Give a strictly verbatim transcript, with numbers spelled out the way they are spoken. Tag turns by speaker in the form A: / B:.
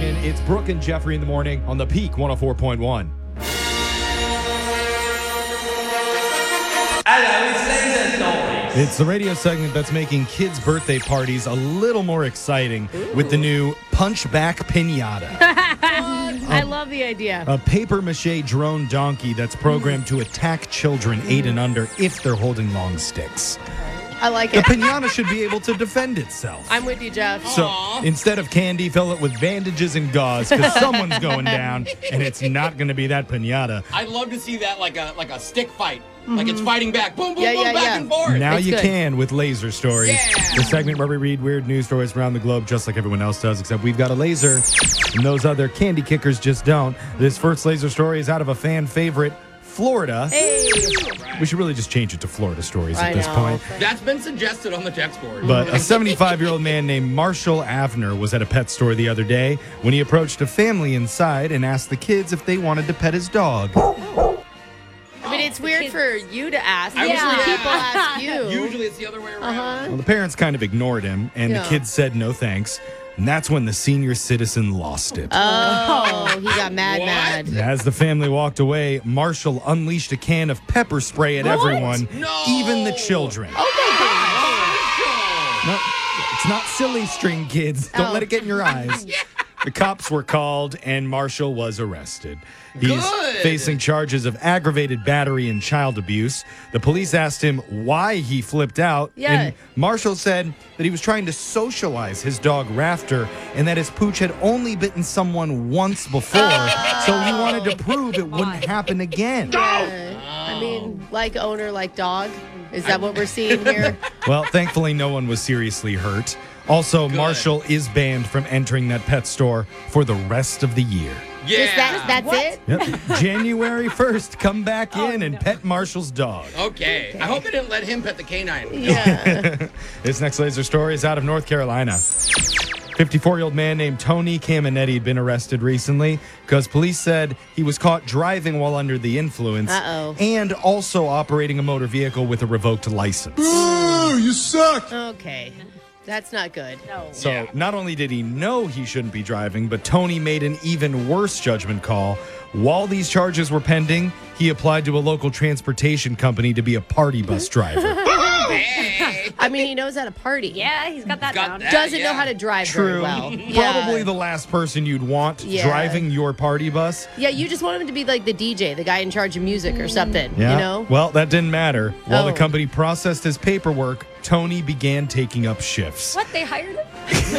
A: seven. It's Brooke and Jeffrey in the morning on the Peak one oh four point one.
B: Hello, it's Laser Stories.
A: It's the radio segment that's making kids' birthday parties a little more exciting Ooh. with the new Punchback Pinata.
C: I love the idea.
A: A paper-mache drone donkey that's programmed to attack children eight and under if they're holding long sticks.
C: I like
A: The
C: it.
A: pinata should be able to defend itself.
C: I'm with you, Jeff.
A: So
B: Aww.
A: instead of candy, fill it with bandages and gauze because someone's going down, and it's not going to be that pinata.
B: I'd love to see that like a like a stick fight. Like it's fighting back. Boom, boom,
C: Yeah,
B: boom,
C: yeah,
B: back
C: yeah.
B: and forth.
A: Now
C: It's
A: you
C: good.
A: can with Laser Stories.
B: Yeah.
A: The segment where we read weird news stories around the globe just like everyone else does, except we've got a laser, and those other candy kickers just don't. This first Laser Story is out of a fan favorite, Florida.
C: Hey.
A: We should really just change it to Florida Stories
C: I
A: at this
C: know.
A: point.
B: That's been suggested on the text board.
A: But a seventy-five-year-old man named Marshall Avner was at a pet store the other day when he approached a family inside and asked the kids if they wanted to pet his dog.
C: I mean, it's weird for you to ask.
B: I was-
C: Usually
B: yeah.
C: people ask you.
B: Usually it's the other way around.
C: Uh-huh.
A: Well, the parents kind of ignored him, and
C: Yeah.
A: the kids said no thanks. And that's when the senior citizen lost it.
C: Oh, he got mad,
B: What?
C: mad.
A: As the family walked away, Marshall unleashed a can of pepper spray at everyone,
B: No.
A: even the children.
C: Oh,
A: No, it's not silly string, kids. Don't
C: Oh.
A: let it get in your eyes. The cops were called, and Marshall was arrested. He's
B: Good.
A: facing charges of aggravated battery and child abuse. The police asked him why he flipped out,
C: Yeah.
A: and Marshall said that he was trying to socialize his dog Rafter, and that his pooch had only bitten someone once before, so he wanted to prove it wouldn't happen again.
C: yeah. I mean, like owner, like dog. Is that what we're seeing here?
A: Well, thankfully, no one was seriously hurt. Also,
B: Good.
A: Marshall is banned from entering that pet store for the rest of the year.
B: Yeah.
C: Just that, that's it?
A: Yep. January first, come back in and pet Marshall's dog.
B: Okay. I hope they didn't let him pet the canine.
C: Yeah.
A: This next laser story is out of North Carolina. fifty-four-year-old man named Tony Caminetti had been arrested recently because police said he was caught driving while under the influence
C: Uh-oh.
A: and also operating a motor vehicle with a revoked license.
D: Oh, you suck.
C: Okay. That's not good. No.
A: So
B: Yeah.
A: not only did he know he shouldn't be driving, but Tony made an even worse judgment call. While these charges were pending, he applied to a local transportation company to be a party bus driver.
B: Hey.
C: I mean, he knows how to party.
E: Yeah, he's got that
B: Got
E: down.
B: that.
C: Doesn't
B: yeah.
C: know how to drive very
A: True.
C: well. Yeah.
A: Probably the last person you'd want
C: Yeah.
A: driving your party bus.
C: Yeah, you just want him to be like the D J, the guy in charge of music or something.
A: Yeah.
C: You know?
A: Well, that didn't matter. While the
C: Oh.
A: company processed his paperwork, Tony began taking up shifts.
E: What? They hired him?